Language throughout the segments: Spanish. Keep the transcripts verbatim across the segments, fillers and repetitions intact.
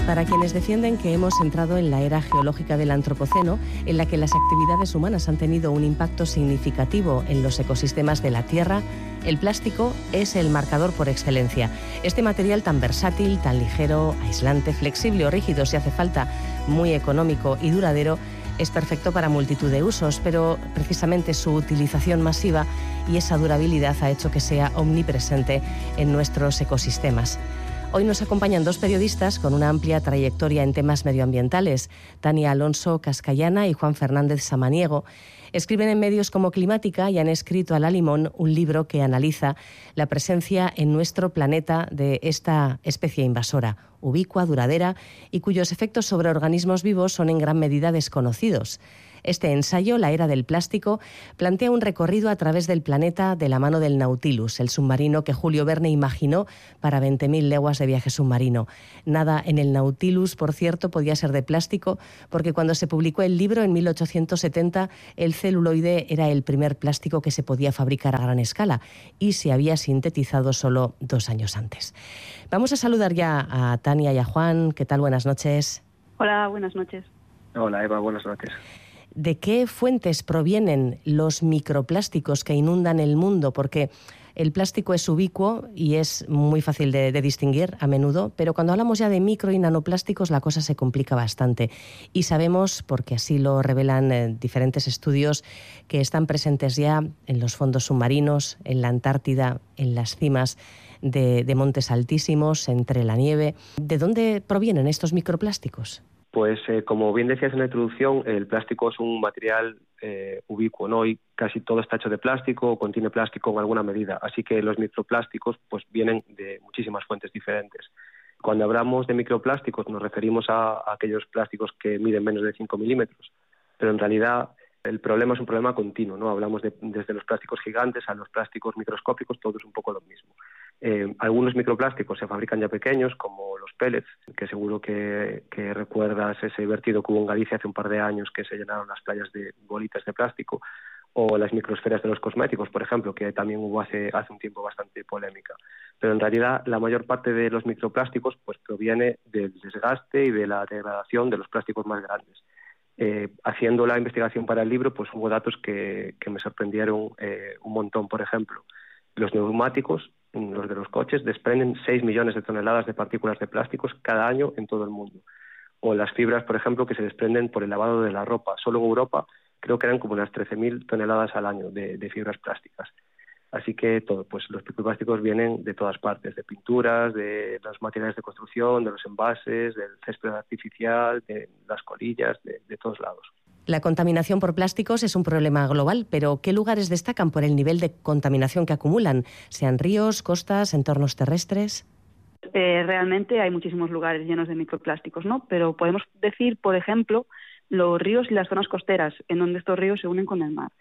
Para quienes defienden que hemos entrado en la era geológica del Antropoceno, en la que las actividades humanas han tenido un impacto significativo en los ecosistemas de la Tierra, el plástico es el marcador por excelencia. Este material tan versátil, tan ligero, aislante, flexible o rígido si hace falta, muy económico y duradero, es perfecto para multitud de usos, pero precisamente su utilización masiva y esa durabilidad ha hecho que sea omnipresente en nuestros ecosistemas. Hoy nos acompañan dos periodistas con una amplia trayectoria en temas medioambientales, Tania Alonso Cascayana y Juan Fernández Samaniego. Escriben en medios como Climática y han escrito a la limón un libro que analiza la presencia en nuestro planeta de esta especie invasora, ubicua, duradera y cuyos efectos sobre organismos vivos son en gran medida desconocidos. Este ensayo, La era del plástico, plantea un recorrido a través del planeta de la mano del Nautilus, el submarino que Julio Verne imaginó para veinte mil leguas de viaje submarino. Nada en el Nautilus, por cierto, podía ser de plástico, porque cuando se publicó el libro en mil ochocientos setenta, el celuloide era el primer plástico que se podía fabricar a gran escala y se había sintetizado solo dos años antes. Vamos a saludar ya a Tania y a Juan. ¿Qué tal? Buenas noches. Hola, buenas noches. Hola, Eva, buenas noches. ¿De qué fuentes provienen los microplásticos que inundan el mundo? Porque el plástico es ubicuo y es muy fácil de, de distinguir a menudo, pero cuando hablamos ya de micro y nanoplásticos la cosa se complica bastante. Y sabemos, porque así lo revelan eh, diferentes estudios, que están presentes ya en los fondos submarinos, en la Antártida, en las cimas de, de montes altísimos, entre la nieve. ¿De dónde provienen estos microplásticos? Pues eh, como bien decías en la introducción, el plástico es un material eh, ubicuo, ¿no? Y casi todo está hecho de plástico o contiene plástico en alguna medida. Así que los microplásticos pues vienen de muchísimas fuentes diferentes. Cuando hablamos de microplásticos nos referimos a, a aquellos plásticos que miden menos de cinco milímetros, pero en realidad el problema es un problema continuo, ¿no? Hablamos de, desde los plásticos gigantes a los plásticos microscópicos, todo es un poco lo mismo. Eh, algunos microplásticos se fabrican ya pequeños, como los pellets, que seguro que, que recuerdas ese vertido que hubo en Galicia hace un par de años que se llenaron las playas de bolitas de plástico, o las microesferas de los cosméticos, por ejemplo, que también hubo hace, hace un tiempo bastante polémica. Pero en realidad la mayor parte de los microplásticos pues proviene del desgaste y de la degradación de los plásticos más grandes. Eh, haciendo la investigación para el libro, pues hubo datos que, que me sorprendieron eh, un montón. Por ejemplo, los neumáticos, los de los coches, desprenden seis millones de toneladas de partículas de plásticos cada año en todo el mundo. O las fibras, por ejemplo, que se desprenden por el lavado de la ropa. Solo en Europa creo que eran como unas trece mil toneladas al año de, de fibras plásticas. Así que todo, pues los microplásticos vienen de todas partes, de pinturas, de los materiales de construcción, de los envases, del césped artificial, de las colillas, de, de todos lados. La contaminación por plásticos es un problema global, pero ¿qué lugares destacan por el nivel de contaminación que acumulan? ¿Sean ríos, costas, entornos terrestres? Eh, realmente hay muchísimos lugares llenos de microplásticos, ¿no? Pero podemos decir, por ejemplo, los ríos y las zonas costeras, en donde estos ríos se unen con el mar.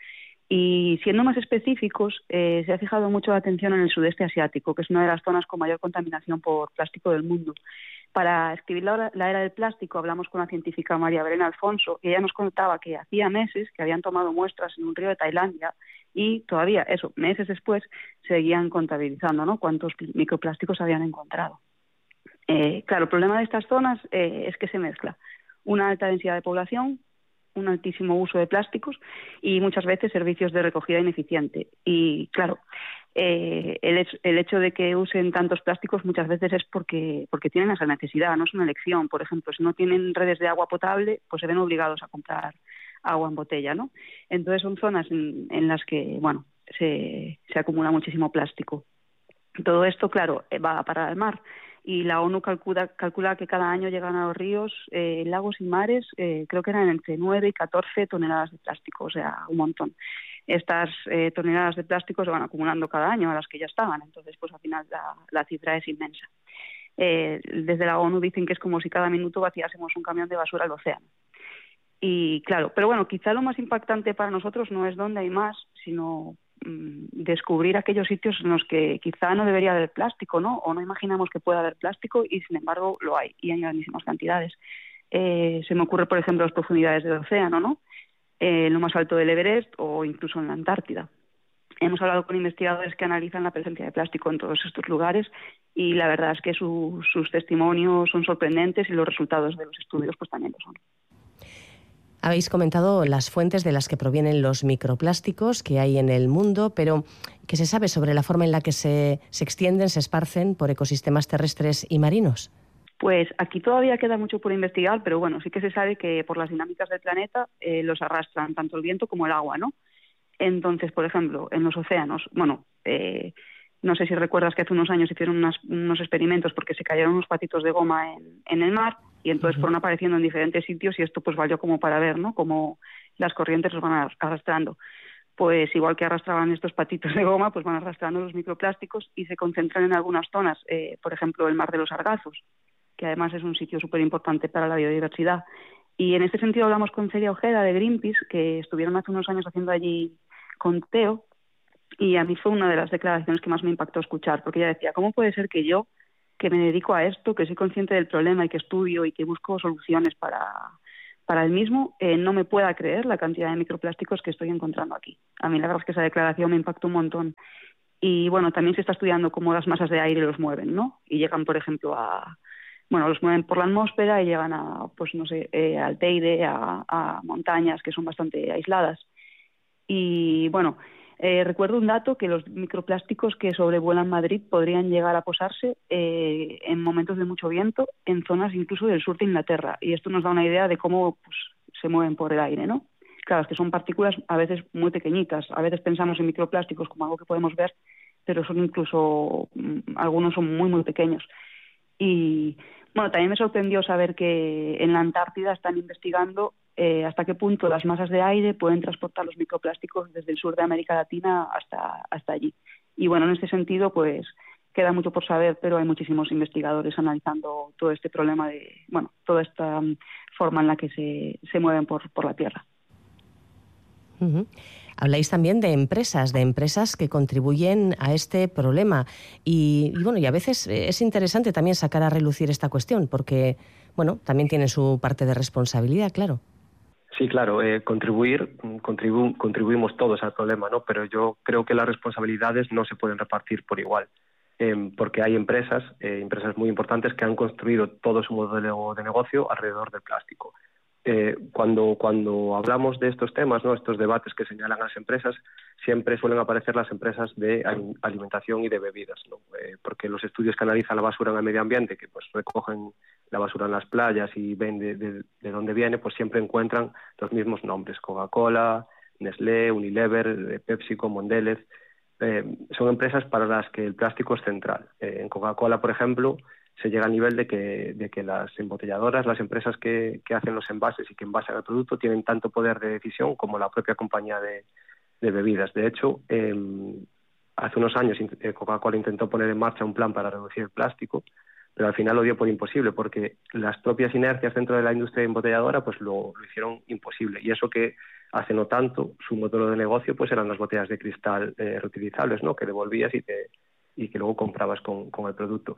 Y siendo más específicos, eh, se ha fijado mucho la atención en el sudeste asiático, que es una de las zonas con mayor contaminación por plástico del mundo. Para escribir la, la era del plástico hablamos con la científica María Belén Alfonso y ella nos contaba que hacía meses que habían tomado muestras en un río de Tailandia y todavía, eso, meses después, seguían contabilizando, ¿no?, cuántos microplásticos habían encontrado. Eh, claro, el problema de estas zonas eh, es que se mezcla una alta densidad de población, un altísimo uso de plásticos y muchas veces servicios de recogida ineficiente. Y claro, eh, el, hecho, el hecho de que usen tantos plásticos muchas veces es porque, porque tienen esa necesidad, no es una elección. Por ejemplo, si no tienen redes de agua potable, pues se ven obligados a comprar agua en botella, ¿no? Entonces son zonas en, en las que, bueno, se, se acumula muchísimo plástico. Todo esto, claro, va a parar al mar. Y la ONU calcula, calcula que cada año llegan a los ríos, eh, lagos y mares, eh, creo que eran entre nueve y catorce toneladas de plástico, o sea, un montón. Estas eh, toneladas de plástico se van acumulando cada año a las que ya estaban, entonces pues al final la, la cifra es inmensa. Eh, desde la ONU dicen que es como si cada minuto vaciásemos un camión de basura al océano. Y claro, pero bueno, quizá lo más impactante para nosotros no es dónde hay más, sino descubrir aquellos sitios en los que quizá no debería haber plástico, ¿no? O no imaginamos que pueda haber plástico y sin embargo lo hay, y en grandísimas cantidades. Eh, se me ocurre, por ejemplo, las profundidades del océano, ¿no? Eh, en lo más alto del Everest o incluso en la Antártida. hemos hablado con investigadores que analizan la presencia de plástico en todos estos lugares y la verdad es que su, sus testimonios son sorprendentes y los resultados de los estudios pues también lo son. Habéis comentado las fuentes de las que provienen los microplásticos que hay en el mundo, pero ¿qué se sabe sobre la forma en la que se, se extienden, se esparcen por ecosistemas terrestres y marinos? Pues aquí todavía queda mucho por investigar, pero bueno, sí que se sabe que por las dinámicas del planeta eh, los arrastran tanto el viento como el agua, ¿no? Entonces, por ejemplo, en los océanos, bueno, eh, no sé si recuerdas que hace unos años hicieron unas, unos experimentos porque se cayeron unos patitos de goma en, en el mar y entonces uh-huh. fueron apareciendo en diferentes sitios y esto pues valió como para ver, ¿no?, cómo las corrientes los van arrastrando. Pues igual que arrastraban estos patitos de goma, pues van arrastrando los microplásticos y se concentran en algunas zonas, eh, por ejemplo, el mar de los Sargazos, que además es un sitio súper importante para la biodiversidad. Y en este sentido hablamos con Celia Ojeda de Greenpeace, que estuvieron hace unos años haciendo allí conteo, y a mí fue una de las declaraciones que más me impactó escuchar, porque ella decía, ¿cómo puede ser que yo, que me dedico a esto, que soy consciente del problema y que estudio y que busco soluciones para, para el mismo, eh, no me pueda creer la cantidad de microplásticos que estoy encontrando aquí? A mí la verdad es que esa declaración me impactó un montón. Y bueno, también se está estudiando cómo las masas de aire los mueven, ¿no? Y llegan, por ejemplo, a... Bueno, los mueven por la atmósfera y llegan a, pues no sé, eh, al Teide, a, a montañas que son bastante aisladas. Y bueno, eh, recuerdo un dato, que los microplásticos que sobrevuelan Madrid podrían llegar a posarse eh, en momentos de mucho viento en zonas incluso del sur de Inglaterra. Y esto nos da una idea de cómo pues, se mueven por el aire, ¿no? Claro, es que son partículas a veces muy pequeñitas. A veces pensamos en microplásticos como algo que podemos ver, pero son incluso, algunos son muy, muy pequeños. Y bueno, también me sorprendió saber que en la Antártida están investigando eh, hasta qué punto las masas de aire pueden transportar los microplásticos desde el sur de América Latina hasta, hasta allí. Y bueno, en este sentido, pues queda mucho por saber, pero hay muchísimos investigadores analizando todo este problema de, bueno, toda esta um, forma en la que se, se mueven por, por la Tierra. Uh-huh. Habláis también de empresas, de empresas que contribuyen a este problema y, y bueno, y a veces es interesante también sacar a relucir esta cuestión porque, bueno, también tiene su parte de responsabilidad, claro. Sí, claro, eh, contribuir, contribu- contribuimos todos al problema, ¿no? Pero yo creo que las responsabilidades no se pueden repartir por igual, eh, porque hay empresas, eh, empresas muy importantes que han construido todo su modelo de negocio alrededor del plástico. Eh, cuando, cuando hablamos de estos temas, ¿no?, estos debates que señalan a las empresas, siempre suelen aparecer las empresas de alimentación y de bebidas, ¿no? Eh, porque los estudios que analizan la basura en el medio ambiente, que pues recogen la basura en las playas y ven de, de, de dónde viene, pues siempre encuentran los mismos nombres: Coca-Cola, Nestlé, Unilever, PepsiCo, Mondelez. Eh, son empresas para las que el plástico es central. Eh, en Coca-Cola, por ejemplo, se llega al nivel de que, de que las embotelladoras, las empresas que, que hacen los envases y que envasan el producto, tienen tanto poder de decisión como la propia compañía de, de bebidas. De hecho, eh, hace unos años eh, Coca-Cola intentó poner en marcha un plan para reducir el plástico, pero al final lo dio por imposible, porque las propias inercias dentro de la industria embotelladora pues lo, lo hicieron imposible. Y eso que hace no tanto su modelo de negocio pues eran las botellas de cristal eh, reutilizables, ¿no?, que devolvías y, te, y que luego comprabas con, con el producto.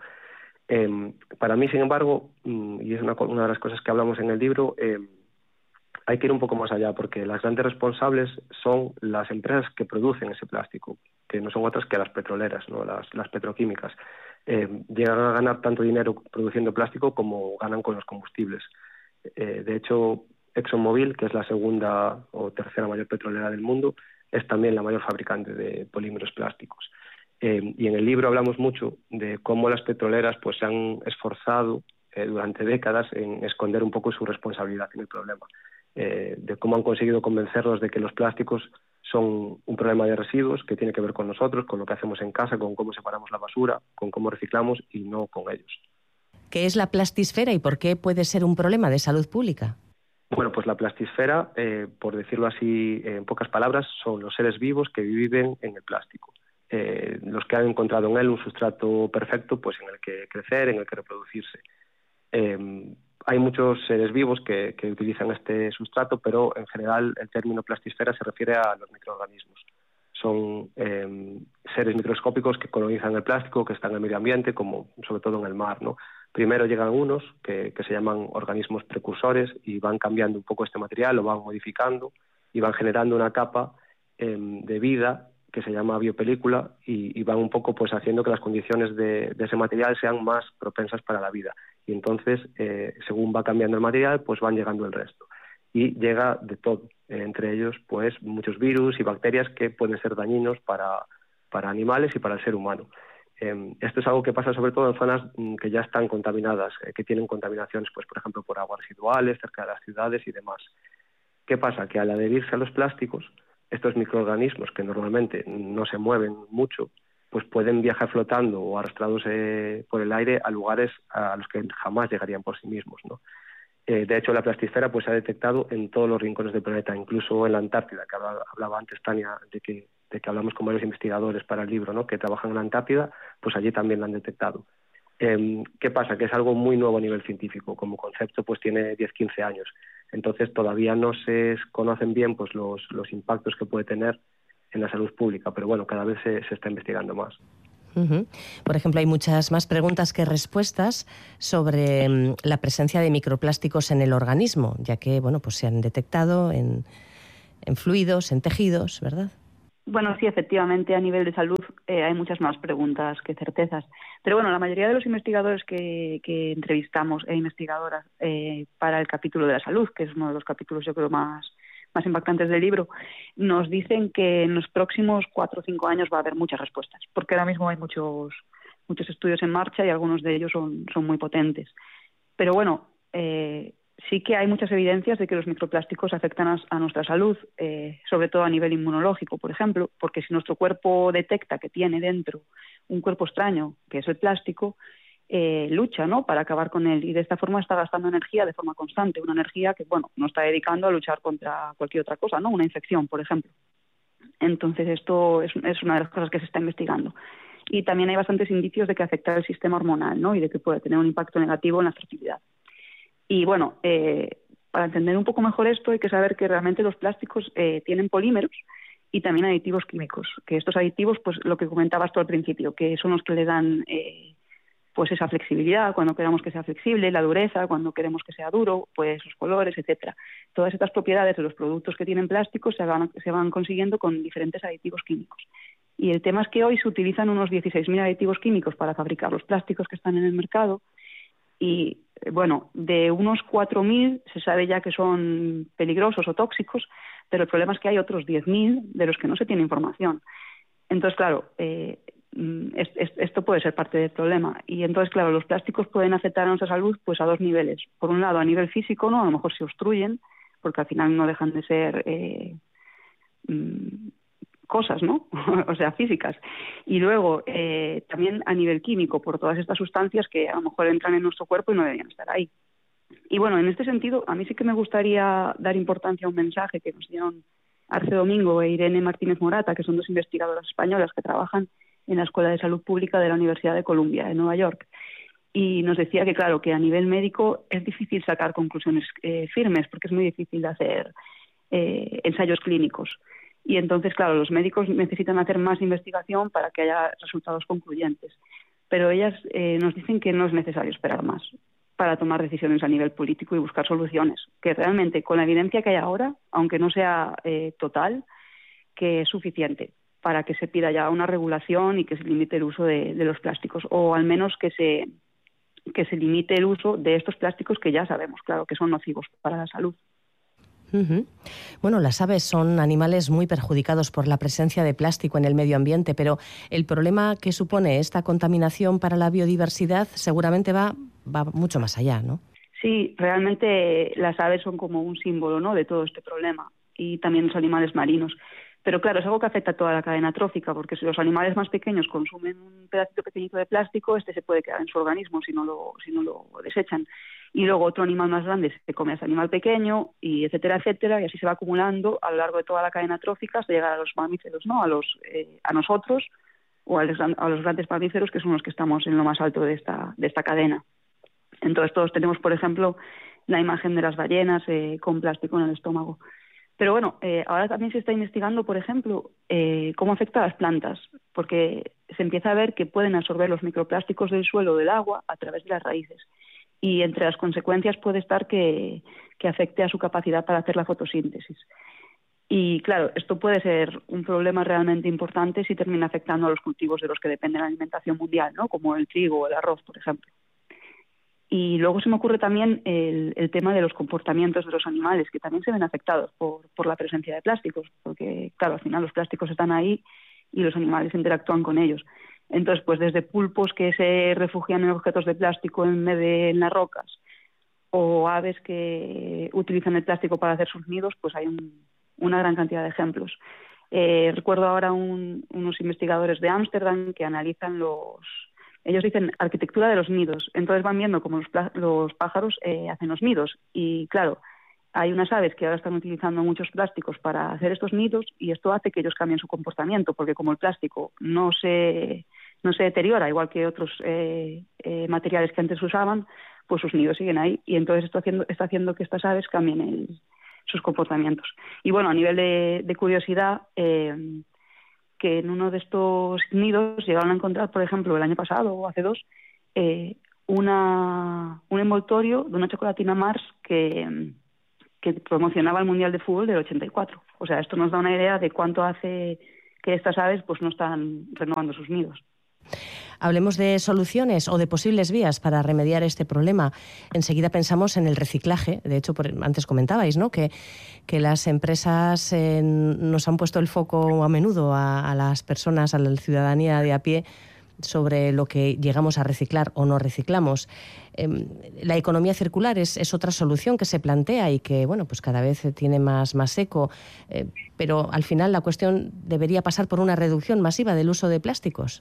Eh, para mí, sin embargo, y es una, una de las cosas que hablamos en el libro, eh, hay que ir un poco más allá, porque las grandes responsables son las empresas que producen ese plástico, que no son otras que las petroleras, ¿no?, las, las petroquímicas. Eh, llegan a ganar tanto dinero produciendo plástico como ganan con los combustibles. Eh, de hecho, ExxonMobil, que es la segunda o tercera mayor petrolera del mundo, es también la mayor fabricante de polímeros plásticos. Eh, y en el libro hablamos mucho de cómo las petroleras pues se han esforzado eh, durante décadas en esconder un poco su responsabilidad en el problema, eh, de cómo han conseguido convencernos de que los plásticos son un problema de residuos que tiene que ver con nosotros, con lo que hacemos en casa, con cómo separamos la basura, con cómo reciclamos y no con ellos. ¿Qué es la plastisfera y por qué puede ser un problema de salud pública? Bueno, pues la plastisfera, eh, por decirlo así en pocas palabras, son los seres vivos que viven en el plástico. Eh, los que han encontrado en él un sustrato perfecto pues en el que crecer, en el que reproducirse. Eh, hay muchos seres vivos que, que utilizan este sustrato, pero en general el término plastisfera se refiere a los microorganismos. Son eh, seres microscópicos que colonizan el plástico, que están en el medio ambiente, como sobre todo en el mar, ¿no? Primero llegan unos que, que se llaman organismos precursores y van cambiando un poco este material, lo van modificando y van generando una capa eh, de vida que se llama biopelícula y, y van un poco pues haciendo que las condiciones de, de ese material sean más propensas para la vida. Y entonces, eh, según va cambiando el material, pues van llegando el resto. Y llega de todo, eh, entre ellos pues muchos virus y bacterias que pueden ser dañinos para, para animales y para el ser humano. Eh, esto es algo que pasa sobre todo en zonas mm, que ya están contaminadas, eh, que tienen contaminaciones, pues por ejemplo por aguas residuales, cerca de las ciudades y demás. ¿Qué pasa? Que al adherirse a los plásticos, estos microorganismos que normalmente no se mueven mucho, pues pueden viajar flotando o arrastrados eh, por el aire a lugares a los que jamás llegarían por sí mismos, ¿no? Eh, de hecho, la plastisfera pues se ha detectado en todos los rincones del planeta, incluso en la Antártida, que hablaba, hablaba antes Tania de que, de que hablamos con varios investigadores para el libro, ¿no?, que trabajan en la Antártida, pues allí también la han detectado. Eh, ¿Qué pasa? Que es algo muy nuevo a nivel científico, como concepto pues tiene diez a quince años, entonces todavía no se conocen bien pues los, los impactos que puede tener en la salud pública, pero bueno, cada vez se, se está investigando más. Uh-huh. Por ejemplo, hay muchas más preguntas que respuestas sobre um, la presencia de microplásticos en el organismo, ya que bueno, pues se han detectado en, en fluidos, en tejidos, ¿verdad? Bueno, sí, efectivamente, a nivel de salud eh, hay muchas más preguntas que certezas. Pero bueno, la mayoría de los investigadores que, que entrevistamos e investigadoras eh, para el capítulo de la salud, que es uno de los capítulos yo creo más, más impactantes del libro, nos dicen que en los próximos cuatro o cinco años va a haber muchas respuestas, porque ahora mismo hay muchos, muchos estudios en marcha y algunos de ellos son, son muy potentes. Pero bueno, eh, sí que hay muchas evidencias de que los microplásticos afectan a, a nuestra salud, eh, sobre todo a nivel inmunológico, por ejemplo, porque si nuestro cuerpo detecta que tiene dentro un cuerpo extraño, que es el plástico, eh, lucha, ¿no?, para acabar con él, y de esta forma está gastando energía de forma constante, una energía que, bueno, no está dedicando a luchar contra cualquier otra cosa, ¿no?, una infección, por ejemplo. Entonces esto es, es una de las cosas que se está investigando. Y también hay bastantes indicios de que afecta el sistema hormonal, ¿no?, y de que puede tener un impacto negativo en la fertilidad. Y bueno, eh, para entender un poco mejor esto hay que saber que realmente los plásticos eh, tienen polímeros y también aditivos químicos, que estos aditivos, pues lo que comentabas tú al principio, que son los que le dan eh, pues esa flexibilidad cuando queramos que sea flexible, la dureza cuando queremos que sea duro, pues los colores, etcétera. Todas estas propiedades de los productos que tienen plásticos se van, se van consiguiendo con diferentes aditivos químicos. Y el tema es que hoy se utilizan unos dieciséis mil aditivos químicos para fabricar los plásticos que están en el mercado. Y bueno, de unos cuatro mil se sabe ya que son peligrosos o tóxicos, pero el problema es que hay otros diez mil de los que no se tiene información. Entonces, claro, eh, es, es, esto puede ser parte del problema. Y entonces, claro, los plásticos pueden afectar a nuestra salud pues a dos niveles. Por un lado, a nivel físico, ¿no? A lo mejor se obstruyen, porque al final no dejan de ser eh, mmm, cosas, ¿no? O sea, físicas. Y luego, eh, también a nivel químico, por todas estas sustancias que a lo mejor entran en nuestro cuerpo y no deberían estar ahí. Y bueno, en este sentido, a mí sí que me gustaría dar importancia a un mensaje que nos dieron Arce Domingo e Irene Martínez Morata, que son dos investigadoras españolas que trabajan en la Escuela de Salud Pública de la Universidad de Columbia, en Nueva York. Y nos decía que, claro, que a nivel médico es difícil sacar conclusiones eh, firmes, porque es muy difícil de hacer eh, ensayos clínicos. Y entonces, claro, los médicos necesitan hacer más investigación para que haya resultados concluyentes. Pero ellas eh, nos dicen que no es necesario esperar más para tomar decisiones a nivel político y buscar soluciones. Que realmente, con la evidencia que hay ahora, aunque no sea eh, total, que es suficiente para que se pida ya una regulación y que se limite el uso de, de los plásticos. O al menos que se, que se limite el uso de estos plásticos que ya sabemos, claro, que son nocivos para la salud. Uh-huh. Bueno, las aves son animales muy perjudicados por la presencia de plástico en el medio ambiente, pero el problema que supone esta contaminación para la biodiversidad seguramente va, va mucho más allá, ¿no? Sí, realmente las aves son como un símbolo, ¿no?, de todo este problema, y también los animales marinos. Pero claro, es algo que afecta a toda la cadena trófica, porque si los animales más pequeños consumen un pedacito pequeñito de plástico, este se puede quedar en su organismo si no lo, si no lo desechan. Y luego otro animal más grande se come a ese animal pequeño, y etcétera, etcétera, y así se va acumulando a lo largo de toda la cadena trófica hasta llegar a los mamíferos, ¿no?, a los eh, a nosotros o a los, a los grandes mamíferos, que son los que estamos en lo más alto de esta de esta cadena. Entonces todos tenemos, por ejemplo, la imagen de las ballenas eh, con plástico en el estómago. Pero bueno, eh, ahora también se está investigando, por ejemplo, eh, cómo afecta a las plantas, porque se empieza a ver que pueden absorber los microplásticos del suelo o del agua a través de las raíces. Y entre las consecuencias puede estar que, que afecte a su capacidad para hacer la fotosíntesis. Y claro, esto puede ser un problema realmente importante si termina afectando a los cultivos de los que depende la alimentación mundial, ¿no? Como el trigo o el arroz, por ejemplo. Y luego se me ocurre también el, el tema de los comportamientos de los animales, que también se ven afectados por, por la presencia de plásticos, porque claro, al final los plásticos están ahí y los animales interactúan con ellos. Entonces, pues desde pulpos que se refugian en objetos de plástico en vez de en las rocas, o aves que utilizan el plástico para hacer sus nidos, pues hay un, una gran cantidad de ejemplos. Eh, recuerdo ahora un, unos investigadores de Ámsterdam que analizan los... Ellos dicen arquitectura de los nidos. Entonces van viendo cómo los, los pájaros eh, hacen los nidos. Y claro, hay unas aves que ahora están utilizando muchos plásticos para hacer estos nidos y esto hace que ellos cambien su comportamiento, porque como el plástico no se, no se deteriora, igual que otros eh, eh, materiales que antes usaban, pues sus nidos siguen ahí. Y entonces esto haciendo, está haciendo que estas aves cambien el, sus comportamientos. Y bueno, a nivel de, de curiosidad, eh, que en uno de estos nidos llegaron a encontrar, por ejemplo, el año pasado o hace dos, eh, una, un envoltorio de una chocolatina Mars que, que promocionaba el Mundial de Fútbol del ochenta y cuatro. O sea, esto nos da una idea de cuánto hace que estas aves pues no están renovando sus nidos. Hablemos de soluciones o de posibles vías para remediar este problema. Enseguida pensamos en el reciclaje. De hecho, por, antes comentabais, ¿no?, que, que las empresas eh, nos han puesto el foco a menudo a, a las personas, a la ciudadanía de a pie, sobre lo que llegamos a reciclar o no reciclamos. Eh, la economía circular es, es otra solución que se plantea y que, bueno, pues cada vez tiene más, más eco, eh, pero al final la cuestión debería pasar por una reducción masiva del uso de plásticos.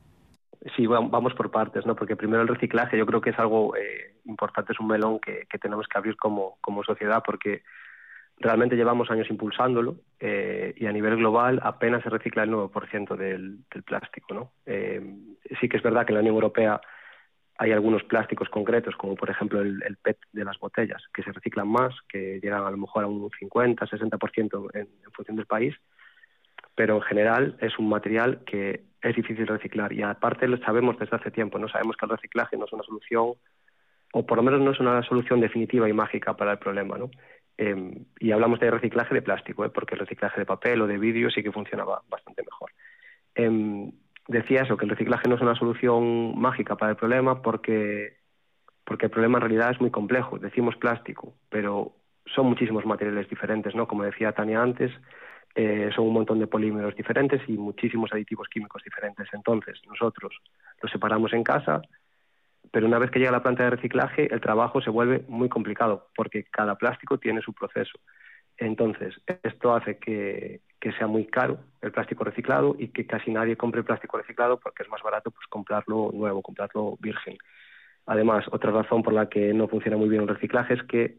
Sí, vamos por partes, ¿no? Porque primero el reciclaje yo creo que es algo eh, importante, es un melón que, que tenemos que abrir como, como sociedad, porque realmente llevamos años impulsándolo eh, y a nivel global apenas se recicla el nueve por ciento del, del plástico, ¿no? Eh, sí que es verdad que en la Unión Europea hay algunos plásticos concretos, como por ejemplo el, el P E T de las botellas, que se reciclan más, que llegan a lo mejor a un cincuenta, sesenta por ciento en, en función del país, pero en general es un material que es difícil de reciclar y aparte lo sabemos desde hace tiempo, no sabemos que el reciclaje no es una solución, o por lo menos no es una solución definitiva y mágica para el problema, ¿no? Eh, y hablamos de reciclaje de plástico, ¿eh? Porque el reciclaje de papel o de vidrio sí que funcionaba bastante mejor. Eh, decía eso, que el reciclaje no es una solución mágica para el problema porque, porque el problema en realidad es muy complejo. Decimos plástico, pero son muchísimos materiales diferentes, ¿no? Como decía Tania antes, Eh, son un montón de polímeros diferentes y muchísimos aditivos químicos diferentes. Entonces, nosotros los separamos en casa, pero una vez que llega a la planta de reciclaje, el trabajo se vuelve muy complicado, porque cada plástico tiene su proceso. Entonces, esto hace que, que sea muy caro el plástico reciclado y que casi nadie compre plástico reciclado porque es más barato pues comprarlo nuevo, comprarlo virgen. Además, otra razón por la que no funciona muy bien el reciclaje es que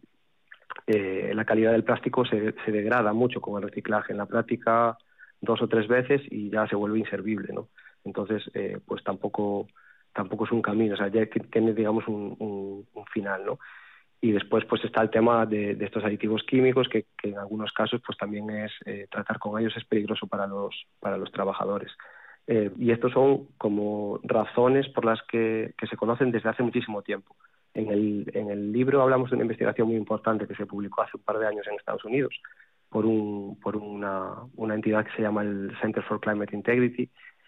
Eh, la calidad del plástico se, se degrada mucho con el reciclaje. En la práctica dos o tres veces y ya se vuelve inservible, ¿no? Entonces, eh, pues tampoco tampoco es un camino, o sea, ya tiene, digamos, un, un, un final, ¿no? Y después, pues está el tema de, de estos aditivos químicos que, que en algunos casos, pues también es eh, tratar con ellos es peligroso para los para los trabajadores. Eh, y estos son como razones por las que, que se conocen desde hace muchísimo tiempo. En el, en el libro hablamos de una investigación muy importante que se publicó hace un par de años en Estados Unidos por, un, por una, una entidad que se llama el Center for Climate Integrity,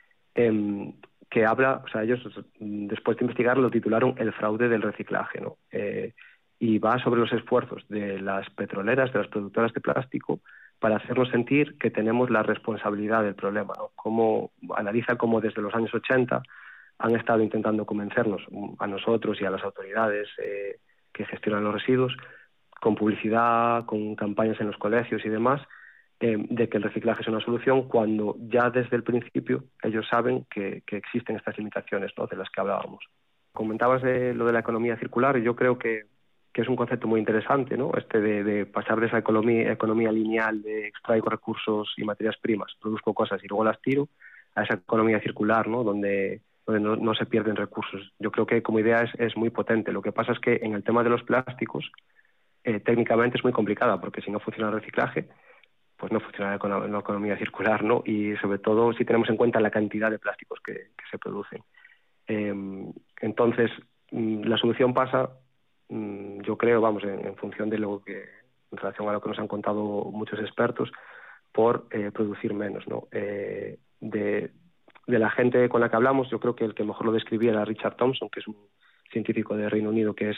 eh, que habla, o sea, ellos después de investigar lo titularon El fraude del reciclaje, ¿no? Eh, y va sobre los esfuerzos de las petroleras, de las productoras de plástico, para hacernos sentir que tenemos la responsabilidad del problema, ¿no? Cómo, analiza cómo desde los años ochenta han estado intentando convencernos a nosotros y a las autoridades eh, que gestionan los residuos, con publicidad, con campañas en los colegios y demás, eh, de que el reciclaje es una solución, cuando ya desde el principio ellos saben que, que existen estas limitaciones, ¿no?, de las que hablábamos. Comentabas de lo de la economía circular y yo creo que, que es un concepto muy interesante, ¿no?, este de, de pasar de esa economía, economía lineal de extraigo recursos y materias primas, produzco cosas y luego las tiro, a esa economía circular, ¿no?, donde donde no, no se pierden recursos. Yo creo que como idea es, es muy potente. Lo que pasa es que en el tema de los plásticos, eh, técnicamente es muy complicada, porque si no funciona el reciclaje, pues no funciona la, econo- la economía circular, ¿no? Y sobre todo si tenemos en cuenta la cantidad de plásticos que, que se producen. Eh, entonces, mmm, la solución pasa, mmm, yo creo, vamos, en, en función de lo que, en relación a lo que nos han contado muchos expertos, por eh, producir menos, ¿no? Eh, de, de la gente con la que hablamos, yo creo que el que mejor lo describía era Richard Thompson, que es un científico de Reino Unido que es,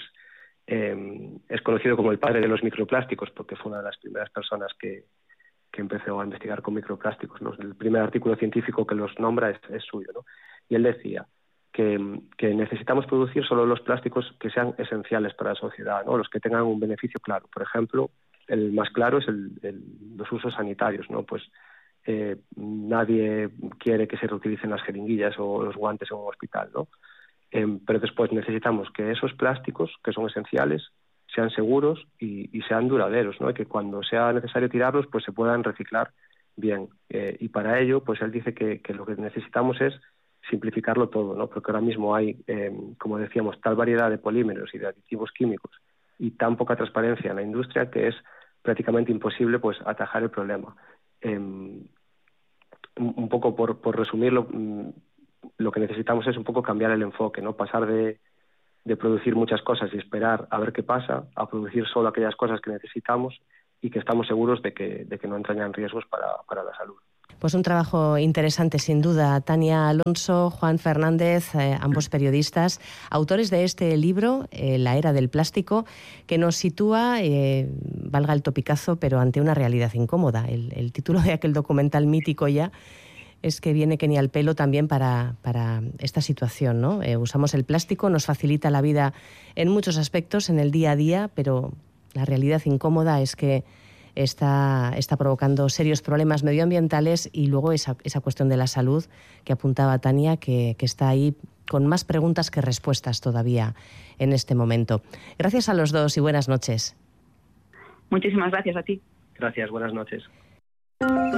eh, es conocido como el padre de los microplásticos, porque fue una de las primeras personas que, que empezó a investigar con microplásticos, ¿no? El primer artículo científico que los nombra es, es suyo, ¿no? Y él decía que, que necesitamos producir solo los plásticos que sean esenciales para la sociedad, ¿no? Los que tengan un beneficio claro. Por ejemplo, el más claro es el, el, los usos sanitarios, ¿no? Pues eh, nadie quiere que se reutilicen las jeringuillas o los guantes en un hospital, ¿no? Eh, pero después necesitamos que esos plásticos, que son esenciales, sean seguros y, y sean duraderos, ¿no? Y que cuando sea necesario tirarlos, pues se puedan reciclar bien. Eh, y para ello, pues él dice que, que lo que necesitamos es simplificarlo todo, ¿no? Porque ahora mismo hay, eh, como decíamos, tal variedad de polímeros y de aditivos químicos y tan poca transparencia en la industria que es prácticamente imposible, pues, atajar el problema. Eh, un, un poco por, por resumirlo, lo que necesitamos es un poco cambiar el enfoque, ¿no? Pasar de, de producir muchas cosas y esperar a ver qué pasa, a producir solo aquellas cosas que necesitamos y que estamos seguros de que, de que no entrañan riesgos para, para la salud. Pues un trabajo interesante, sin duda. Tania Alonso, Juan Fernández, eh, ambos periodistas, autores de este libro, eh, La era del plástico, que nos sitúa, eh, valga el topicazo, pero ante una realidad incómoda. El, el título de aquel documental mítico ya es que viene que ni al pelo también para, para esta situación, ¿no? Eh, usamos el plástico, nos facilita la vida en muchos aspectos, en el día a día, pero la realidad incómoda es que Está, está provocando serios problemas medioambientales y luego esa, esa cuestión de la salud que apuntaba Tania, que, que está ahí con más preguntas que respuestas todavía en este momento. Gracias a los dos y buenas noches. Muchísimas gracias a ti. Gracias, buenas noches.